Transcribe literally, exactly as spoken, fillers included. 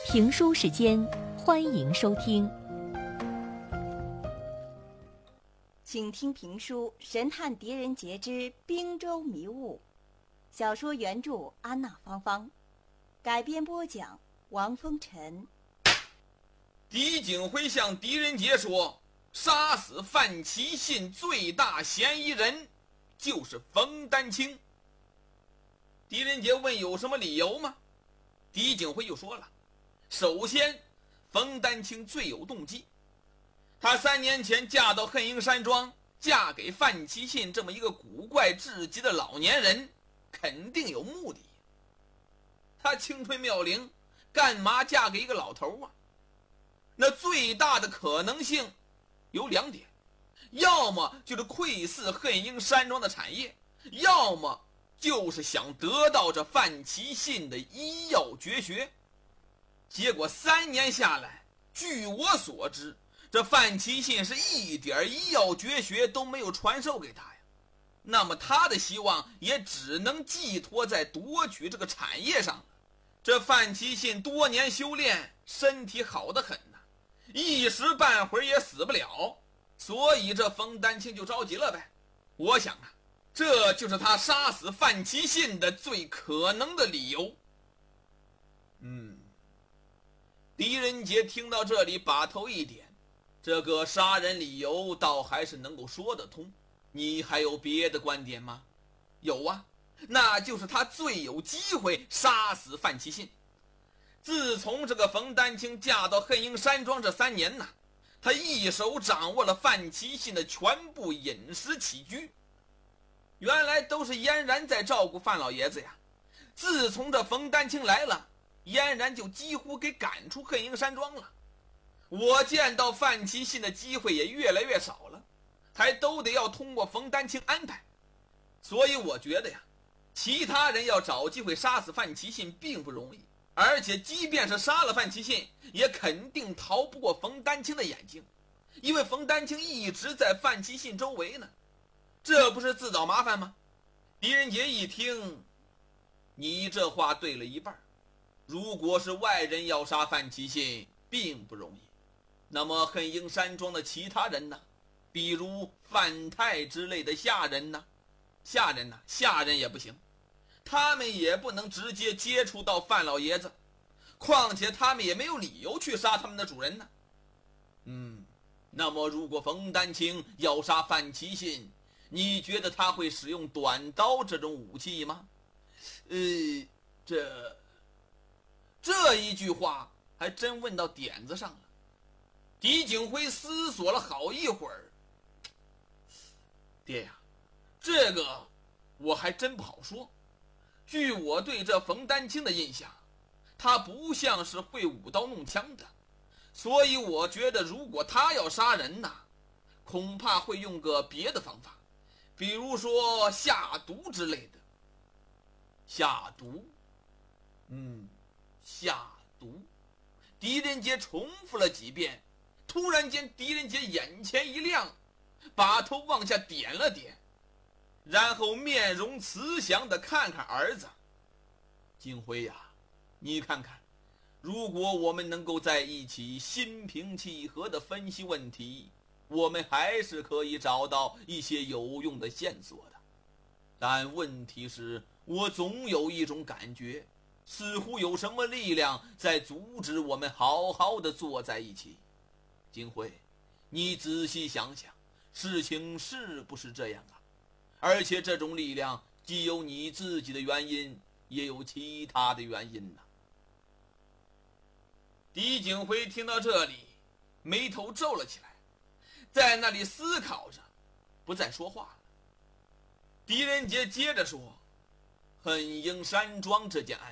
评书时间，欢迎收听。 请听评书《神探狄仁杰之滨州迷雾》，小说原著安娜芳芳，改编播讲王风尘。 狄景辉向狄仁杰说，杀死范其信最大嫌疑人就是冯丹青。狄仁杰问有什么理由吗？狄景辉就说了，首先冯丹青最有动机，他三年前嫁到恨英山庄，嫁给范其信这么一个古怪至极的老年人，肯定有目的。他青春妙龄，干嘛嫁给一个老头啊？那最大的可能性有两点，要么就是窥伺恨英山庄的产业，要么就是想得到这范其信的医药绝学。结果三年下来，据我所知，这范其信是一点医药绝学都没有传授给他呀。那么他的希望也只能寄托在夺取这个产业上了。这范其信多年修炼，身体好得很呐，一时半会儿也死不了，所以这冯丹青就着急了呗。我想啊，这就是他杀死范其信的最可能的理由。嗯，狄仁杰听到这里把头一点，这个杀人理由倒还是能够说得通。你还有别的观点吗？有啊，那就是他最有机会杀死范其信。自从这个冯丹青嫁到恨英山庄这三年呐，他一手掌握了范其信的全部饮食起居。原来都是嫣然在照顾范老爷子呀，自从这冯丹青来了，嫣然就几乎给赶出恨英山庄了。我见到范其信的机会也越来越少了，还都得要通过冯丹青安排。所以我觉得呀，其他人要找机会杀死范其信并不容易，而且即便是杀了范其信，也肯定逃不过冯丹青的眼睛，因为冯丹青一直在范其信周围呢，这不是自找麻烦吗？狄仁杰一听，你这话对了一半。如果是外人要杀范其信并不容易，那么恨英山庄的其他人呢？比如范太之类的下人呢？下人呢？下人也不行，他们也不能直接接触到范老爷子，况且他们也没有理由去杀他们的主人呢。嗯，那么如果冯丹青要杀范其信，你觉得他会使用短刀这种武器吗？呃，这这一句话还真问到点子上了。狄景辉思索了好一会儿，爹呀，这个我还真不好说。据我对这冯丹青的印象，他不像是会舞刀弄枪的，所以我觉得如果他要杀人呐，恐怕会用个别的方法，比如说下毒之类的。下毒？嗯，下毒。狄仁杰重复了几遍，突然间狄仁杰眼前一亮，把头往下点了点，然后面容慈祥地看看儿子。景辉呀，你看看，如果我们能够在一起心平气和地分析问题，我们还是可以找到一些有用的线索的。但问题是，我总有一种感觉，似乎有什么力量在阻止我们好好的坐在一起。景辉，你仔细想想，事情是不是这样啊？而且这种力量既有你自己的原因，也有其他的原因呢。狄景辉听到这里，眉头皱了起来，在那里思考着，不再说话了。狄仁杰接着说，恨英山庄这件案